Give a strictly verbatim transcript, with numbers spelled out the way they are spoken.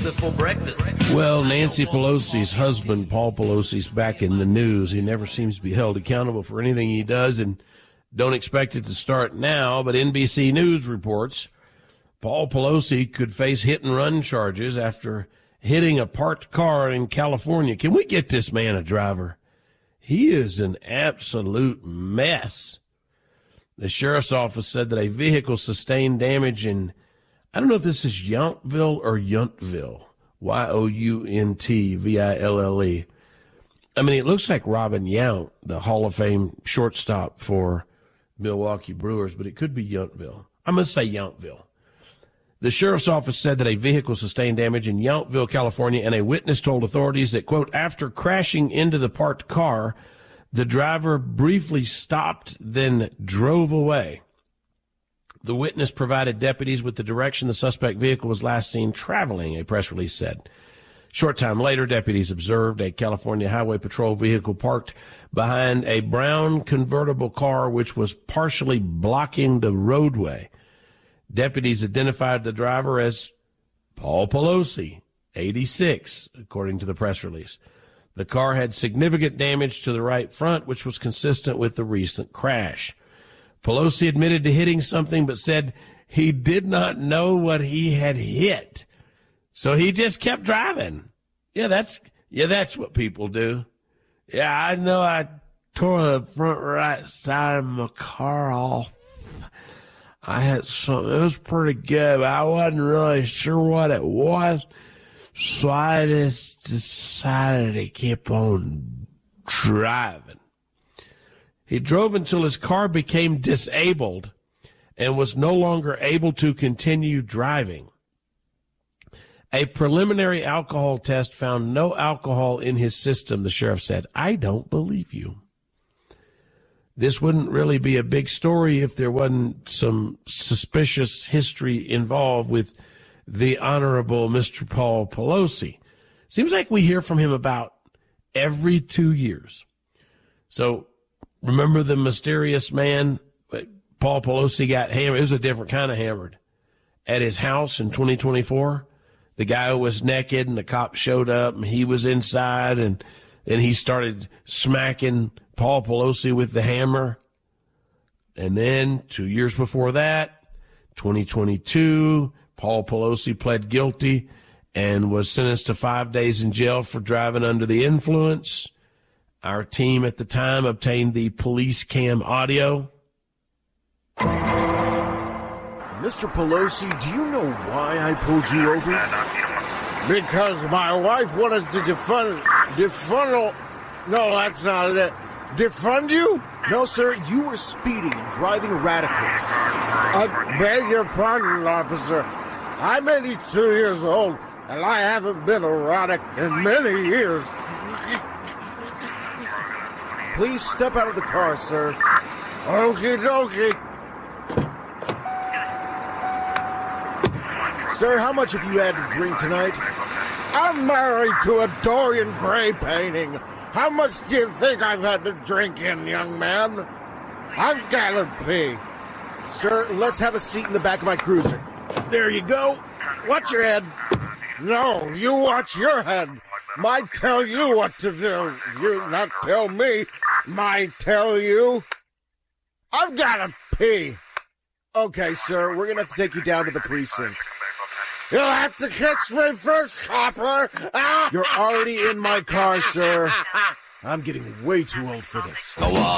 for breakfast? Well, Nancy Pelosi's husband, Paul Pelosi's back in the news. He never seems to be held accountable for anything he does, and don't expect it to start now. But N B C News reports Paul Pelosi could face hit-and-run charges after hitting a parked car in California. Can we get this man a driver? He is an absolute mess. The sheriff's office said that a vehicle sustained damage in, I don't know if this is Yountville or Yuntville, Y O U N T V I L L E. I mean, it looks like Robin Yount, the Hall of Fame shortstop for Milwaukee Brewers, but it could be Yountville. I'm going to say Yountville. The sheriff's office said that a vehicle sustained damage in Yountville, California, and a witness told authorities that, quote, after crashing into the parked car, the driver briefly stopped, then drove away. The witness provided deputies with the direction the suspect vehicle was last seen traveling, a press release said. Short time later, deputies observed a California Highway Patrol vehicle parked behind a brown convertible car which was partially blocking the roadway. Deputies identified the driver as Paul Pelosi, eighty-six, according to the press release. The car had significant damage to the right front, which was consistent with the recent crash. Pelosi admitted to hitting something, but said he did not know what he had hit. So he just kept driving. Yeah, that's, yeah, that's what people do. Yeah, I know I tore the front right side of my car off. I had something, it was pretty good, but I wasn't really sure what it was. So I just decided to keep on driving. He drove until his car became disabled and was no longer able to continue driving. A preliminary alcohol test found no alcohol in his system, the sheriff said. I don't believe you. This wouldn't really be a big story if there wasn't some suspicious history involved with the Honorable Mister Paul Pelosi. Seems like we hear from him about every two years. So remember the mysterious man, Paul Pelosi got hammered. It was a different kind of hammered at his house in twenty twenty-four. The guy who was naked and the cop showed up and he was inside and, and he started smacking Paul Pelosi with the hammer. And then two years before that, twenty twenty-two, Paul Pelosi pled guilty and was sentenced to five days in jail for driving under the influence. Our team at the time obtained the police cam audio. Mister Pelosi, do you know why I pulled you over? Because my wife wanted to defund, defund, no, that's not it. Defund you? No, sir, you were speeding and driving erratically. I beg your pardon, officer. I'm eighty-two years old, and I haven't been erratic in many years. Please step out of the car, sir. Okie dokie. Sir, how much have you had to drink tonight? I'm married to a Dorian Gray painting. How much do you think I've had to drink in, young man? I've got to pee. Sir, let's have a seat in the back of my cruiser. There you go. Watch your head. No, you watch your head. Might tell you what to do. You not tell me. Might tell you. I've got to pee. Okay, sir, we're going to have to take you down to the precinct. You'll have to catch me first, copper. Ah! You're already in my car, sir. I'm getting way too old for this. Go on.